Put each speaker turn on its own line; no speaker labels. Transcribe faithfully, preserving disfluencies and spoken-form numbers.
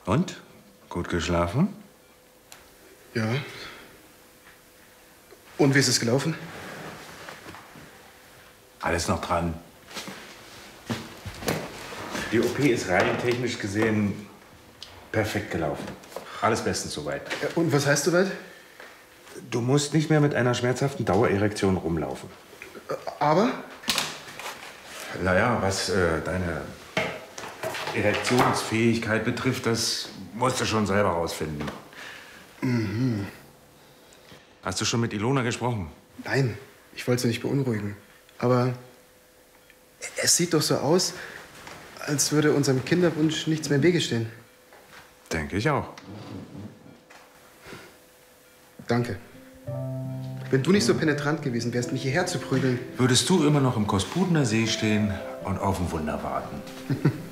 Und? Gut geschlafen?
Ja. Und wie ist es gelaufen?
Alles noch dran. Die O P ist rein technisch gesehen perfekt gelaufen. Alles bestens soweit.
Ja, und was heißt soweit?
Du musst nicht mehr mit einer schmerzhaften Dauererektion rumlaufen.
Aber?
Naja, was äh, deine Erektionsfähigkeit betrifft, das musst du schon selber rausfinden.
Mhm.
Hast du schon mit Ilona gesprochen?
Nein, ich wollte sie nicht beunruhigen. Aber es sieht doch so aus, als würde unserem Kinderwunsch nichts mehr im Wege stehen.
Denke ich auch.
Danke. Wenn du nicht so penetrant gewesen wärst, mich hierher zu prügeln...
Würdest du immer noch im Kospudener See stehen und auf ein Wunder warten.